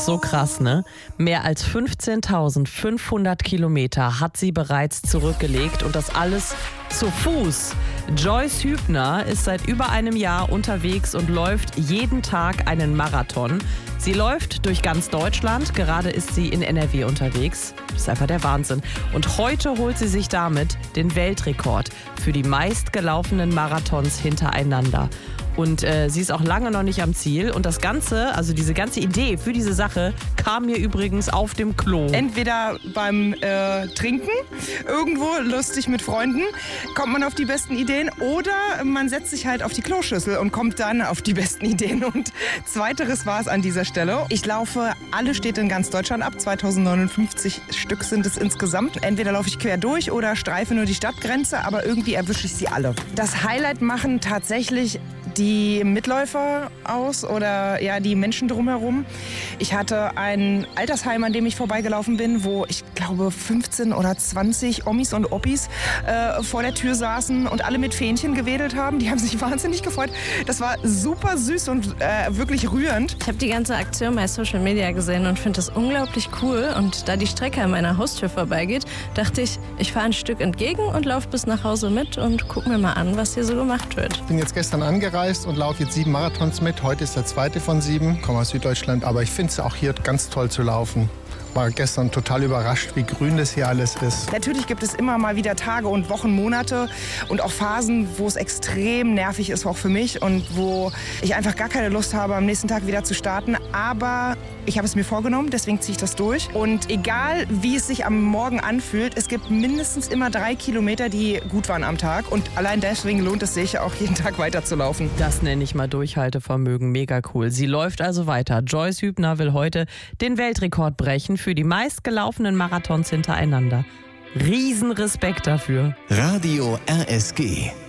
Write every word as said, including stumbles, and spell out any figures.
So krass, ne? Mehr als fünfzehntausendfünfhundert Kilometer hat sie bereits zurückgelegt und das alles zu Fuß. Joyce Hübner ist seit über einem Jahr unterwegs und läuft jeden Tag einen Marathon. Sie läuft durch ganz Deutschland, gerade ist sie in N R W unterwegs. Das ist einfach der Wahnsinn. Und heute holt sie sich damit den Weltrekord für die meistgelaufenen Marathons hintereinander. Und äh, sie ist auch lange noch nicht am Ziel. Und das Ganze, also diese ganze Idee für diese Sache, kam mir übrigens auf dem Klo. Entweder beim äh, Trinken, irgendwo lustig mit Freunden, kommt man auf die besten Ideen. Oder man setzt sich halt auf die Kloschüssel und kommt dann auf die besten Ideen. Und zweiteres war es an dieser Stelle. Ich laufe alle Städte in ganz Deutschland ab. zweitausendneunundfünfzig Stück sind es insgesamt. Entweder laufe ich quer durch oder streife nur die Stadtgrenze. Aber irgendwie erwische ich sie alle. Das Highlight machen tatsächlich die Mitläufer aus oder ja die Menschen drumherum. Ich hatte ein Altersheim, an dem ich vorbeigelaufen bin, wo ich glaube fünfzehn oder zwanzig Omis und Oppis äh, vor der Tür saßen und alle mit Fähnchen gewedelt haben. Die haben sich wahnsinnig gefreut. Das war super süß und äh, wirklich rührend. Ich habe die ganze Aktion bei Social Media gesehen und finde das unglaublich cool. Und da die Strecke an meiner Haustür vorbeigeht, dachte ich, ich fahre ein Stück entgegen und laufe bis nach Hause mit und gucke mir mal an, was hier so gemacht wird. Ich bin jetzt gestern angereist und laufe jetzt sieben Marathons mit. Heute ist der zweite von sieben. Ich komme aus Süddeutschland, aber ich finde es auch hier ganz toll zu laufen. War gestern total überrascht, wie grün das hier alles ist. Natürlich gibt es immer mal wieder Tage und Wochen, Monate und auch Phasen, wo es extrem nervig ist, auch für mich und wo ich einfach gar keine Lust habe, am nächsten Tag wieder zu starten. Aber ich habe es mir vorgenommen, deswegen ziehe ich das durch. Und egal, wie es sich am Morgen anfühlt, es gibt mindestens immer drei Kilometer, die gut waren am Tag. Und allein deswegen lohnt es sich, auch jeden Tag weiterzulaufen. Das nenne ich mal Durchhaltevermögen. Mega cool. Sie läuft also weiter. Joyce Hübner will heute den Weltrekord brechen für die meistgelaufenen Marathons hintereinander. Riesenrespekt dafür. Radio R S G.